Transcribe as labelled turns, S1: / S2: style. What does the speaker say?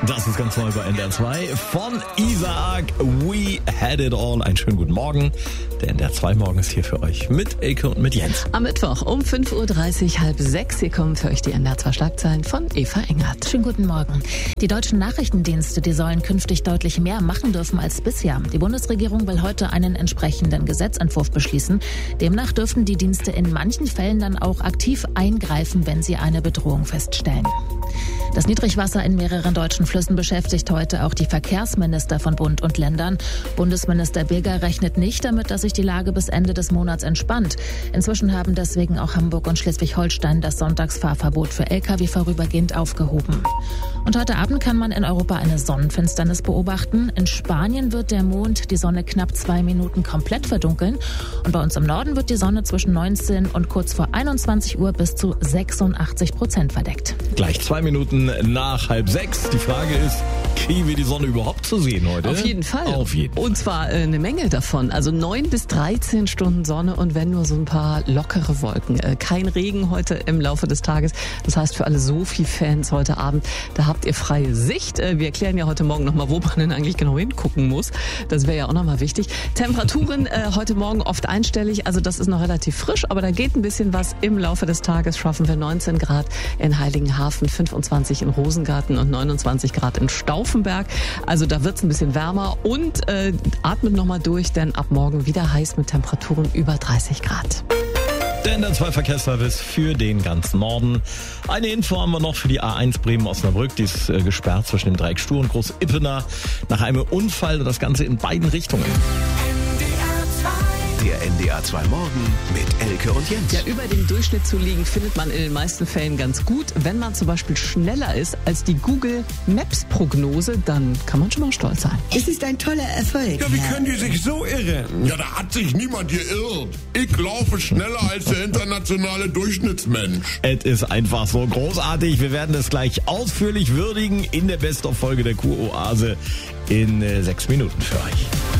S1: Das ist ganz neu bei NDR 2 von Isaac. We had it all. Einen schönen guten Morgen. Der NDR 2 Morgen ist hier für euch mit Elke und mit Jens.
S2: Am Mittwoch um 5.30 Uhr, halb 6. Hier kommen für euch die NDR 2 Schlagzeilen von Eva Engert.
S3: Schönen guten Morgen. Die deutschen Nachrichtendienste, die sollen künftig deutlich mehr machen dürfen als bisher. Die Bundesregierung will heute einen entsprechenden Gesetzentwurf beschließen. Demnach dürften die Dienste in manchen Fällen dann auch aktiv eingreifen, wenn sie eine Bedrohung feststellen. Das Niedrigwasser in mehreren deutschen Flüssen beschäftigt heute auch die Verkehrsminister von Bund und Ländern. Bundesminister Birger rechnet nicht damit, dass sich die Lage bis Ende des Monats entspannt. Inzwischen haben deswegen auch Hamburg und Schleswig-Holstein das Sonntagsfahrverbot für Lkw vorübergehend aufgehoben. Und heute Abend kann man in Europa eine Sonnenfinsternis beobachten. In Spanien wird der Mond die Sonne knapp 2 Minuten komplett verdunkeln. Und bei uns im Norden wird die Sonne zwischen 19 und kurz vor 21 Uhr bis zu 86% verdeckt.
S1: Gleich 2 Minuten nach 5:30. Die Frage ist, kriegen wir die Sonne überhaupt zu sehen heute?
S2: Auf jeden Fall.
S1: Auf jeden Fall.
S2: Und zwar eine Menge davon. Also 9 bis 13 Stunden Sonne und wenn nur so ein paar lockere Wolken. Kein Regen heute im Laufe des Tages. Das heißt für alle Sophie-Fans heute Abend, da habt ihr freie Sicht. Wir erklären ja heute Morgen nochmal, wo man denn eigentlich genau hingucken muss. Das wäre ja auch nochmal wichtig. Temperaturen heute Morgen oft einstellig. Also das ist noch relativ frisch, aber da geht ein bisschen was. Im Laufe des Tages schaffen wir 19 Grad in Heiligenhafen, 25 in Rosengarten und 29 Grad in Stauffenberg. Also da wird's ein bisschen wärmer und atmet nochmal durch, denn ab morgen wieder heiß mit Temperaturen über 30 Grad.
S1: Der NDR 2 Verkehrsservice für den ganzen Norden. Eine Info haben wir noch für die A1 Bremen-Osnabrück. Die ist gesperrt zwischen dem Dreieck Stur und Groß-Ippener nach einem Unfall. Das Ganze in beiden Richtungen.
S4: Der NDR 2 Morgen mit Elke und Jens.
S2: Ja, über dem Durchschnitt zu liegen findet man in den meisten Fällen ganz gut. Wenn man zum Beispiel schneller ist als die Google Maps Prognose, dann kann man schon mal stolz sein.
S5: Es ist ein toller Erfolg.
S6: Ja, wie können die sich so irren? Ja, da hat sich niemand geirrt. Ich laufe schneller als der internationale Durchschnittsmensch.
S1: Es ist einfach so großartig. Wir werden es gleich ausführlich würdigen in der Best-of-Folge der Kuroase in 6 Minuten für euch.